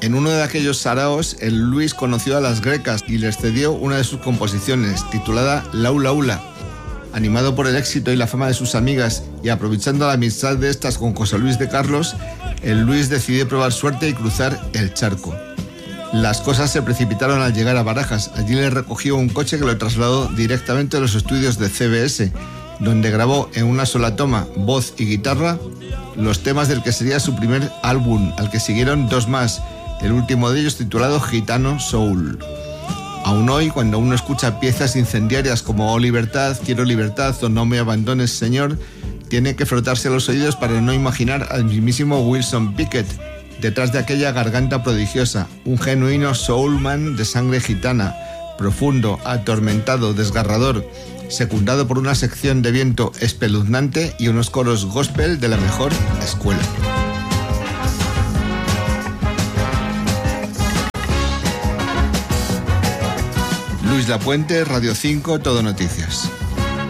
En uno de aquellos saraos, el Luis conoció a las grecas y les cedió una de sus composiciones, titulada Laula Ula. Animado por el éxito y la fama de sus amigas y aprovechando la amistad de estas con José Luis de Carlos, el Luis decidió probar suerte y cruzar el charco. Las cosas se precipitaron al llegar a Barajas. Allí le recogió un coche que lo trasladó directamente a los estudios de CBS, donde grabó en una sola toma, voz y guitarra, los temas del que sería su primer álbum, al que siguieron 2 más, el último de ellos titulado Gitano Soul. Aún hoy, cuando uno escucha piezas incendiarias como Oh Libertad, Quiero Libertad o No me abandones, Señor, tiene que frotarse los oídos para no imaginar al mismísimo Wilson Pickett detrás de aquella garganta prodigiosa, un genuino soulman de sangre gitana, profundo, atormentado, desgarrador, secundado por una sección de viento espeluznante y unos coros gospel de la mejor escuela. Luis Lapuente, Radio 5, Todo Noticias.